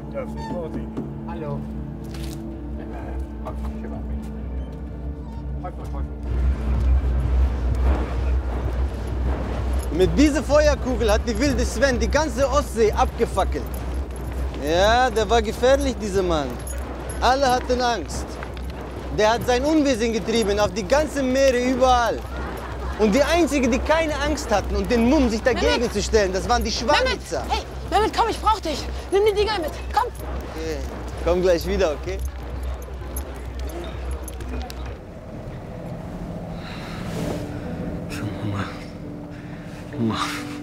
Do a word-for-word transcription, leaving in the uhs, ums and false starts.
Ja, Morty. Hallo. Mit dieser Feuerkugel hat die wilde Sven die ganze Ostsee abgefackelt. Ja, der war gefährlich, dieser Mann. Alle hatten Angst. Der hat sein Unwesen getrieben auf die ganzen Meere, überall. Und die Einzigen, die keine Angst hatten und den Mumm, sich dagegen Mehmet! zu stellen, das waren die Schweizer. Hey, Mehmet, komm, ich brauch dich. Nimm die Dinger mit, komm. Okay. Komm gleich wieder, okay? Mama. Mama.